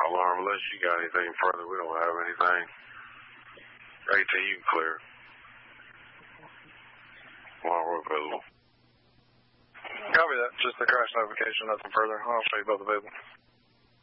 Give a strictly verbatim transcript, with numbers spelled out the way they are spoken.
alarm. Unless you got anything further, we don't have anything. eighteen, you can clear. While we're available. Copy that. Just the crash notification, nothing further. I'll show you both available.